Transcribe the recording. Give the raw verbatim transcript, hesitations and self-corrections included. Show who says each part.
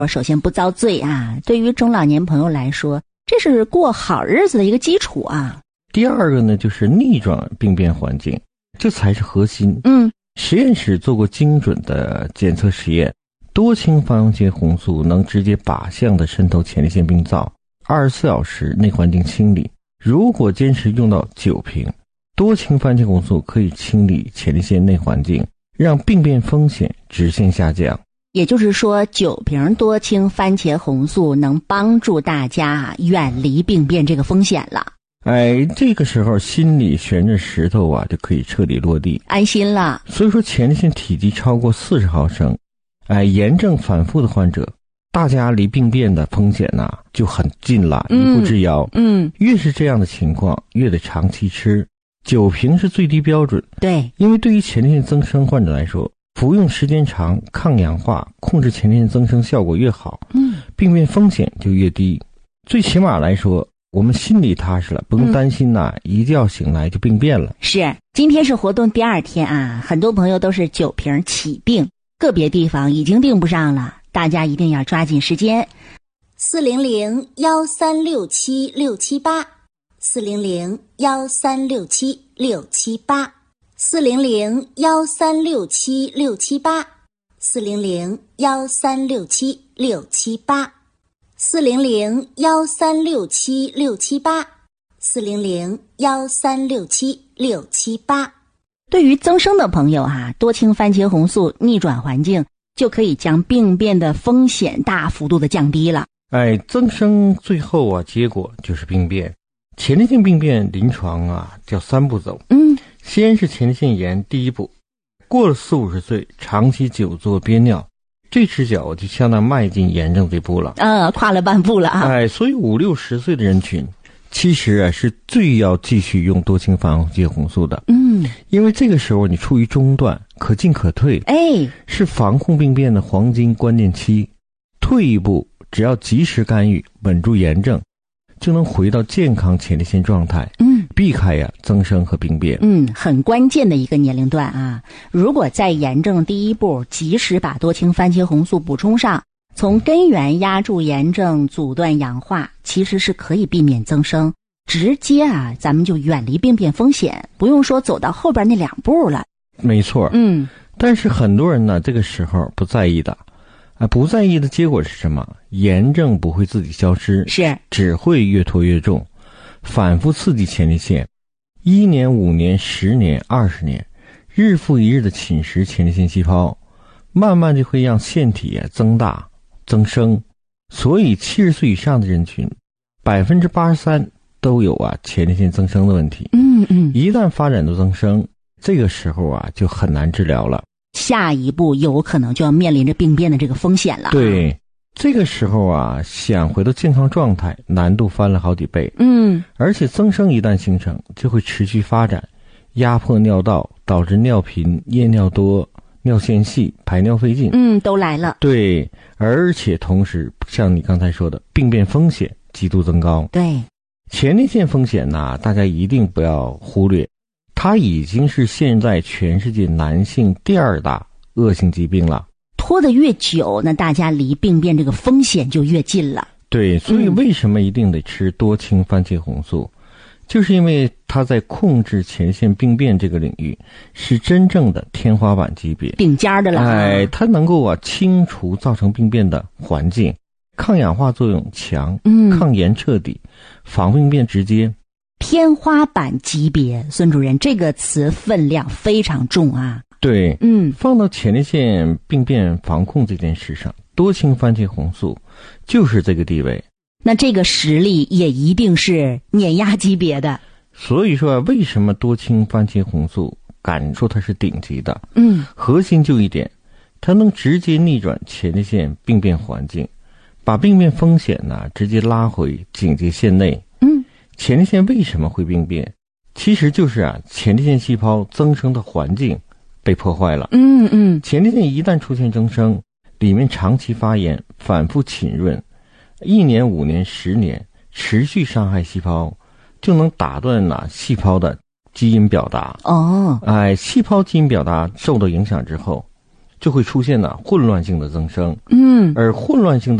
Speaker 1: 我首先不遭罪啊，对于中老年朋友来说，这是过好日子的一个基础啊。
Speaker 2: 第二个呢，就是逆转病变环境，这才是核心。
Speaker 1: 嗯，
Speaker 2: 实验室做过精准的检测实验，多氢番茄红素能直接靶向的渗透前列腺病灶，二十四小时内环境清理。如果坚持用到九瓶，多氢番茄红素可以清理前列腺内环境，让病变风险直线下降。
Speaker 1: 也就是说，九瓶多氢番茄红素能帮助大家远离病变这个风险了。
Speaker 2: 哎，这个时候心里悬着石头啊，就可以彻底落地，
Speaker 1: 安心了。
Speaker 2: 所以说，前列腺体积超过四十毫升，哎，炎症反复的患者，大家离病变的风险呐、啊、就很近了，一步之遥。
Speaker 1: 嗯，
Speaker 2: 越是这样的情况，越得长期吃。九瓶是最低标准。
Speaker 1: 对，
Speaker 2: 因为对于前列腺增生患者来说，服用时间长，抗氧化控制前列腺增生效果越好，
Speaker 1: 嗯，
Speaker 2: 病变风险就越低。最起码来说，我们心里踏实了，不用担心呐、嗯、一觉醒来就病变了。
Speaker 1: 是，今天是活动第二天啊，很多朋友都是九瓶起订，个别地方已经订不上了，大家一定要抓紧时间。四零零幺三六七六七八，四零零幺三六七六七八，四零零幺三六七六七八，四零零幺三六七六七八，四零零幺三六七六七八，四零零幺三六七六七八。对于增生的朋友啊，多氢番茄红素逆转环境就可以将病变的风险大幅度的降低了。
Speaker 2: 哎，增生最后啊，结果就是病变。前列腺病变临床啊叫三步走。
Speaker 1: 嗯，
Speaker 2: 先是前列腺炎第一步，过了四五十岁，长期久坐憋尿，这只脚就相当迈进炎症这步了。
Speaker 1: 呃，跨了半步了啊。
Speaker 2: 哎，所以五六十岁的人群，其实啊是最要继续用多氢番茄红素的。
Speaker 1: 嗯，
Speaker 2: 因为这个时候你处于中段，可进可退，
Speaker 1: 哎，
Speaker 2: 是防控病变的黄金关键期。退一步，只要及时干预，稳住炎症，就能回到健康前列腺状态。
Speaker 1: 嗯，
Speaker 2: 避开呀增生和病变。
Speaker 1: 嗯，很关键的一个年龄段啊。如果在炎症第一步及时把多氢番茄红素补充上，从根源压住炎症，阻断氧化，其实是可以避免增生，直接啊咱们就远离病变风险，不用说走到后边那两步了。
Speaker 2: 没错。
Speaker 1: 嗯，
Speaker 2: 但是很多人呢这个时候不在意的啊，不在意的结果是什么？炎症不会自己消失，
Speaker 1: 是
Speaker 2: 只会越拖越重，反复刺激前列腺，一年、五年、十年、二十年，日复一日的侵蚀前列腺细胞，慢慢就会让腺体啊增大、增生。所以七十岁以上的人群，百分之八十三都有啊前列腺增生的问题。
Speaker 1: 嗯嗯，
Speaker 2: 一旦发展到增生，这个时候啊就很难治疗了。
Speaker 1: 下一步有可能就要面临着病变的这个风险了。
Speaker 2: 对，这个时候啊，想回到健康状态，难度翻了好几倍。
Speaker 1: 嗯，
Speaker 2: 而且增生一旦形成，就会持续发展，压迫尿道，导致尿频、夜尿多、尿线细、排尿费劲。
Speaker 1: 嗯，都来了。
Speaker 2: 对，而且同时，像你刚才说的，病变风险极度增高。
Speaker 1: 对，
Speaker 2: 前列腺风险呢，大家一定不要忽略。它已经是现在全世界男性第二大恶性疾病了。
Speaker 1: 拖得越久，那大家离病变这个风险就越近了。
Speaker 2: 对，所以为什么一定得吃多氢番茄红素、嗯、就是因为它在控制前列腺病变这个领域是真正的天花板级别，
Speaker 1: 顶尖的了。
Speaker 2: 哎，它能够啊清除造成病变的环境，抗氧化作用强，
Speaker 1: 嗯，
Speaker 2: 抗炎彻底，防病变直接。
Speaker 1: 天花板级别，孙主任，这个词分量非常重啊。
Speaker 2: 对，
Speaker 1: 嗯，
Speaker 2: 放到前列腺病变防控这件事上，多氢番茄红素就是这个地位。
Speaker 1: 那这个实力也一定是碾压级别的。
Speaker 2: 所以说，为什么多氢番茄红素敢说它是顶级的？
Speaker 1: 嗯，
Speaker 2: 核心就一点，它能直接逆转前列腺病变环境，把病变风险呢直接拉回警戒线内。
Speaker 1: 嗯，
Speaker 2: 前列腺为什么会病变？其实就是啊，前列腺细胞增生的环境被破坏了。
Speaker 1: 嗯嗯，
Speaker 2: 前列腺一旦出现增生，里面长期发炎，反复浸润，一年、五年、十年，持续伤害细胞，就能打断哪细胞的基因表达。
Speaker 1: 哦，
Speaker 2: 哎，细胞基因表达受到影响之后， 就会出现呢混乱性的增生。
Speaker 1: 嗯，
Speaker 2: 而混乱性